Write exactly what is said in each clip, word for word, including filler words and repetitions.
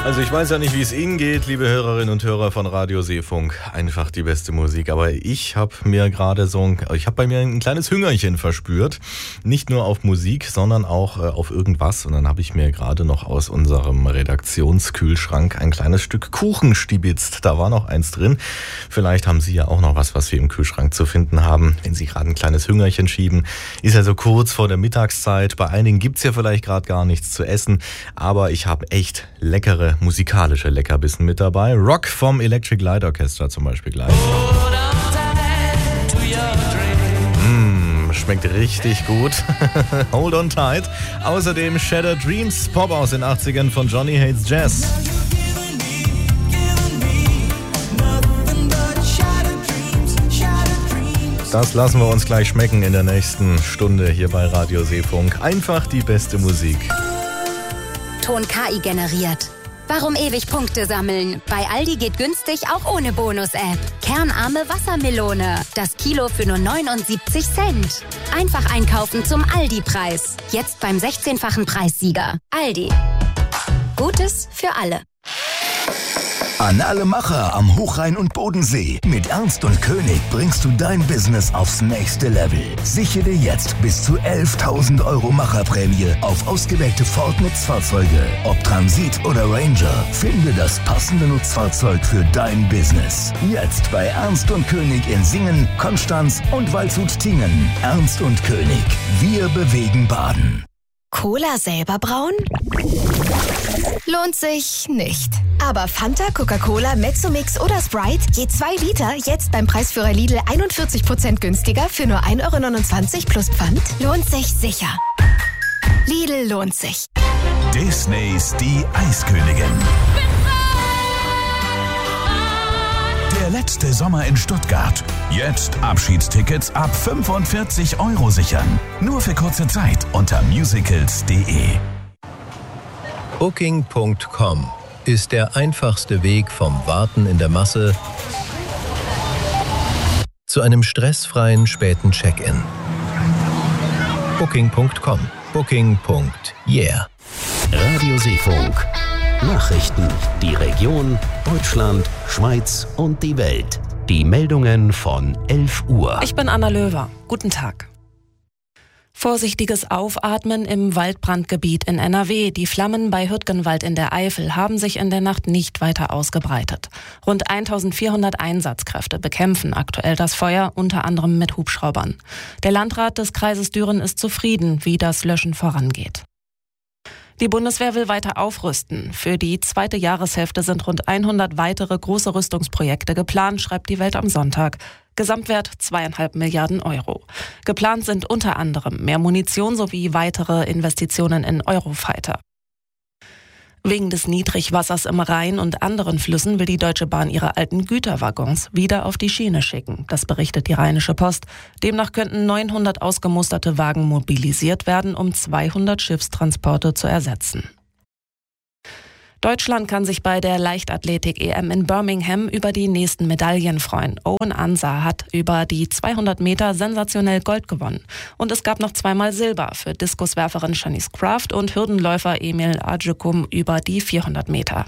Also ich weiß ja nicht, wie es Ihnen geht, liebe Hörerinnen und Hörer von Radio Seefunk. Einfach die beste Musik. Aber ich habe mir gerade so ein, ich habe bei mir ein kleines Hüngerchen verspürt. Nicht nur auf Musik, sondern auch äh, auf irgendwas. Und dann habe ich mir gerade noch aus unserem Redaktionskühlschrank ein kleines Stück Kuchen stibitzt. Da war noch eins drin. Vielleicht haben Sie ja auch noch was, was wir im Kühlschrank zu finden haben. Wenn Sie gerade ein kleines Hüngerchen schieben. Ist ja so kurz vor der Mittagszeit. Bei einigen gibt's ja vielleicht gerade gar nichts zu essen. Aber ich habe echt leckere musikalische Leckerbissen mit dabei. Rock vom Electric Light Orchestra zum Beispiel gleich. Mmh, schmeckt richtig gut. Hold on tight. Außerdem Shattered Dreams, Pop aus den achtzigern von Johnny Hates Jazz. Das lassen wir uns gleich schmecken in der nächsten Stunde hier bei Radio Seefunk. Einfach die beste Musik. Ton K I generiert. Warum ewig Punkte sammeln? Bei Aldi geht günstig auch ohne Bonus-App. Kernarme Wassermelone. Das Kilo für nur neunundsiebzig Cent. Einfach einkaufen zum Aldi-Preis. Jetzt beim sechzehnfachen Preissieger. Aldi. Gutes für alle. An alle Macher am Hochrhein und Bodensee. Mit Ernst und König bringst du dein Business aufs nächste Level. Sichere jetzt bis zu elftausend Euro Macherprämie auf ausgewählte Ford-Nutzfahrzeuge. Ob Transit oder Ranger, finde das passende Nutzfahrzeug für dein Business. Jetzt bei Ernst und König in Singen, Konstanz und Waldshut-Tiengen. Ernst und König. Wir bewegen Baden. Cola selber brauen? Lohnt sich nicht. Aber Fanta, Coca-Cola, Mezzomix oder Sprite, je zwei Liter, jetzt beim Preisführer Lidl einundvierzig Prozent günstiger für nur ein Euro neunundzwanzig plus Pfand, lohnt sich sicher. Lidl lohnt sich. Disneys Die Eiskönigin. Der letzte Sommer in Stuttgart. Jetzt Abschiedstickets ab fünfundvierzig Euro sichern. Nur für kurze Zeit unter musicals punkt de. Booking Punkt com ist der einfachste Weg vom Warten in der Masse zu einem stressfreien späten Check-in. Booking Punkt com. Booking. Yeah. Radio Seefunk. Nachrichten, die Region, Deutschland, Schweiz und die Welt. Die Meldungen von elf Uhr. Ich bin Anna Löwer. Guten Tag. Vorsichtiges Aufatmen im Waldbrandgebiet in N R W. Die Flammen bei Hürtgenwald in der Eifel haben sich in der Nacht nicht weiter ausgebreitet. Rund eintausendvierhundert Einsatzkräfte bekämpfen aktuell das Feuer, unter anderem mit Hubschraubern. Der Landrat des Kreises Düren ist zufrieden, wie das Löschen vorangeht. Die Bundeswehr will weiter aufrüsten. Für die zweite Jahreshälfte sind rund hundert weitere große Rüstungsprojekte geplant, schreibt die Welt am Sonntag. Gesamtwert zweieinhalb Milliarden Euro. Geplant sind unter anderem mehr Munition sowie weitere Investitionen in Eurofighter. Wegen des Niedrigwassers im Rhein und anderen Flüssen will die Deutsche Bahn ihre alten Güterwaggons wieder auf die Schiene schicken. Das berichtet die Rheinische Post. Demnach könnten neunhundert ausgemusterte Wagen mobilisiert werden, um zweihundert Schiffstransporte zu ersetzen. Deutschland kann sich bei der Leichtathletik-E M in Birmingham über die nächsten Medaillen freuen. Owen Ansah hat über die zweihundert Meter sensationell Gold gewonnen. Und es gab noch zweimal Silber für Diskuswerferin Shanice Kraft und Hürdenläufer Emil Ajukum über die vierhundert Meter.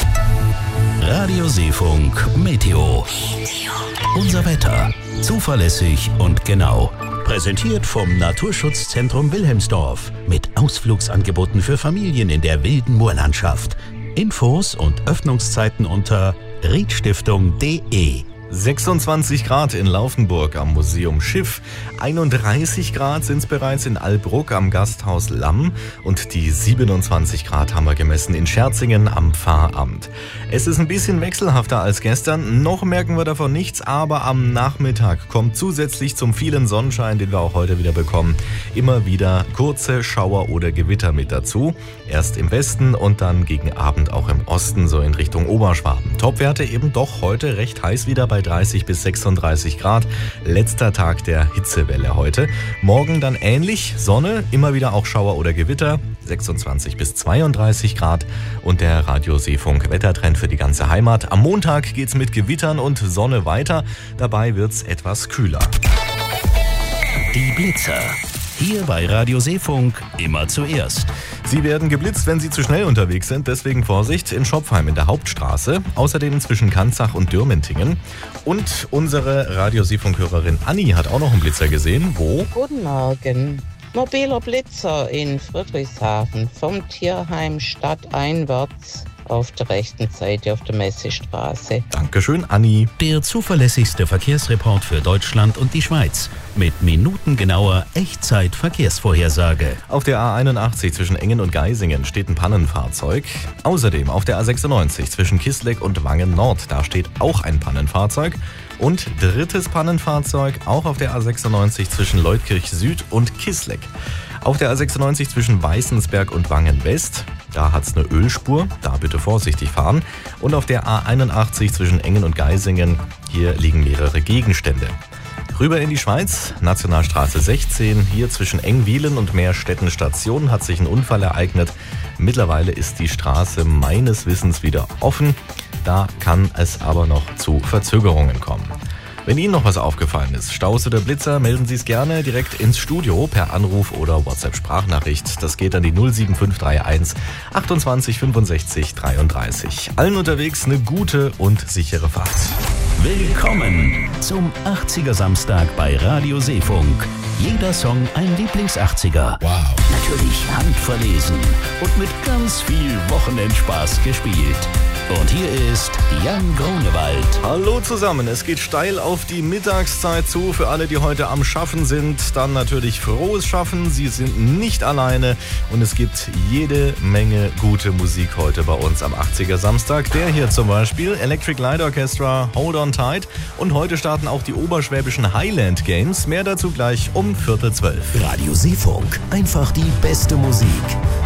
Radio Seefunk Meteo. Unser Wetter. Zuverlässig und genau. Präsentiert vom Naturschutzzentrum Wilhelmsdorf. Mit Ausflugsangeboten für Familien in der wilden Moorlandschaft. Infos und Öffnungszeiten unter riedstiftung punkt de. sechsundzwanzig Grad in Laufenburg am Museum Schiff, einunddreißig Grad sind es bereits in Allbruck am Gasthaus Lamm und die siebenundzwanzig Grad haben wir gemessen in Scherzingen am Pfarramt. Es ist ein bisschen wechselhafter als gestern, noch merken wir davon nichts, aber am Nachmittag kommt zusätzlich zum vielen Sonnenschein, den wir auch heute wieder bekommen, immer wieder kurze Schauer oder Gewitter mit dazu. Erst im Westen und dann gegen Abend auch im Osten, so in Richtung Oberschwaben. Topwerte eben doch heute recht heiß wieder bei dreißig bis sechsunddreißig Grad. Letzter Tag der Hitzewelle heute. Morgen dann ähnlich, Sonne, immer wieder auch Schauer oder Gewitter, sechsundzwanzig bis zweiunddreißig Grad und der Radio Seefunk Wettertrend für die ganze Heimat. Am Montag geht's mit Gewittern und Sonne weiter, dabei wird's etwas kühler. Die Blitzer. Hier bei Radio Seefunk immer zuerst. Sie werden geblitzt, wenn Sie zu schnell unterwegs sind. Deswegen Vorsicht in Schopfheim in der Hauptstraße. Außerdem zwischen Kanzach und Dürmentingen. Und unsere Radio-Seefunk-Hörerin Anni hat auch noch einen Blitzer gesehen. Wo? Guten Morgen. Mobiler Blitzer in Friedrichshafen vom Tierheim stadteinwärts auf der rechten Seite auf der Messestraße. Dankeschön, Anni. Der zuverlässigste Verkehrsreport für Deutschland und die Schweiz. Mit minutengenauer Echtzeit-Verkehrsvorhersage. Auf der A einundachtzig zwischen Engen und Geisingen steht ein Pannenfahrzeug. Außerdem auf der A sechsundneunzig zwischen Kisleck und Wangen Nord. Da steht auch ein Pannenfahrzeug. Und drittes Pannenfahrzeug auch auf der A sechsundneunzig zwischen Leutkirch Süd und Kisleck. Auf der A sechsundneunzig zwischen Weißensberg und Wangen West, da hat es eine Ölspur, da bitte vorsichtig fahren. Und auf der A einundachtzig zwischen Engen und Geisingen, hier liegen mehrere Gegenstände. Rüber in die Schweiz, Nationalstraße sechzehn, hier zwischen Engwilen und Meerstetten Station hat sich ein Unfall ereignet. Mittlerweile ist die Straße meines Wissens wieder offen, da kann es aber noch zu Verzögerungen kommen. Wenn Ihnen noch was aufgefallen ist, Staus oder Blitzer, melden Sie es gerne direkt ins Studio per Anruf oder WhatsApp-Sprachnachricht. Das geht an die null sieben fünf drei eins achtundzwanzig fünfundsechzig dreiunddreißig. Allen unterwegs eine gute und sichere Fahrt. Willkommen zum achtziger Samstag bei Radio Seefunk. Jeder Song ein Lieblings-achtziger. Wow. Natürlich handverlesen und mit ganz viel Wochenendspaß gespielt. Und hier ist Jan Grunewald. Hallo zusammen, es geht steil auf die Mittagszeit zu. Für alle, die heute am Schaffen sind, dann natürlich frohes Schaffen. Sie sind nicht alleine und es gibt jede Menge gute Musik heute bei uns am achtziger Samstag. Der hier zum Beispiel, Electric Light Orchestra, Hold on Tight. Und heute starten auch die oberschwäbischen Highland Games. Mehr dazu gleich um Viertel zwölf. Radio Seefunk, einfach die beste Musik.